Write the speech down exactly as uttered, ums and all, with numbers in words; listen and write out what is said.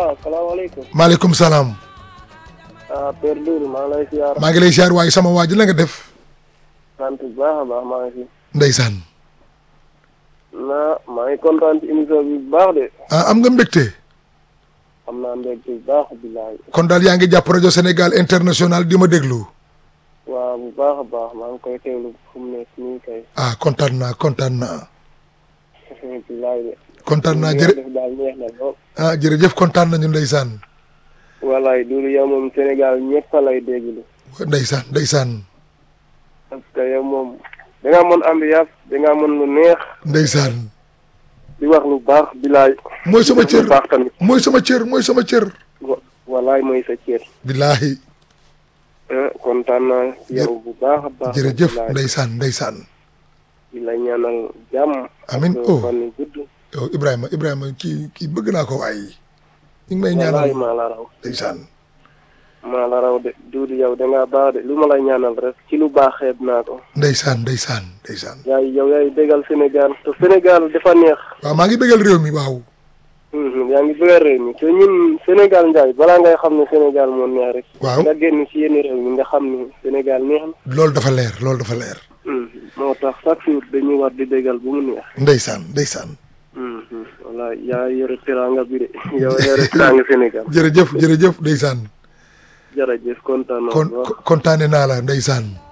waaw salaamaaleykum. maaleykum salaam. ah Père Doudou maa ngi lay ziar. maa ngi lay ziar waaye sama waa ji la nga def. sant bu baax a baax maa ngi fi. ndeysaan. na maa ngi kontaan ci émission bi bu baax de. ah am nga mbégte. am naa mbégte bu baax bilaay. kon daal yaa ngi jàpp rajo Sénégal international di ma déglu. waaw bu baax a baax maa ngi koy teewlu fu mu nekk nii kay. ah kontaan naa kontaan naa. bilaay de. kontaan naa li jërë nga def daal neex na lool. ah jërëjëf kontaan nañu ndeysaan. walaay Doudou yow moom Sénégal ñëpp a lay déglu. ndeysaan ndeysaan. parce que yow moom da ngaa mën ambiance da ngaa mën lu neex. ndeysaan. di wax lu baax bilaay. mooy sama di def cër lu baax tamit. mooy sama cër mooy sama cër. wa- walaay mooy sa cër. billaahi. ah kontaan naa ci yow bu baax a baax. jërëjëf bilaay. ndeysaan ndeysaan. di la ñaanal jàmm. Amin. ak Oh. fan yu gudd. yow Ibrahima Ibrahima kii kii bëgg naa ko waaye. ñu ngi may walaay ñaanal maa la raw. ndeysaan. maa la raw de Doudou yow da ngaa baax de lu ma lay ñaanal rek ci lu baax xeeb naa ko. ndeysaan ndeysaan ndeysaan. yaay yow yaay bégal Sénégal te Sénégal dafa neex. waaw maa ngi bëggal réew mi waaw. Mhm, yaa ngi bégal réew mi te ñun Sénégal njaay balaa ngay xam ne Sénégal moo neex rek. waaw nga génn ci yenn réew mi nga xam ne Sénégal neex na. loolu dafa leer loolu dafa leer. Mhm, moo tax chaque jour dañuy war di bégal bu mu neex. ndeysaan ndeysaan. Mhm, voilà yaa yore teraanga bi de yow yore teraanga Sénégal. jërëjëf jërëjëf ndeysaan. jërëjëf kontaan naa kon bu baax. kontaane naa la ndeysaan.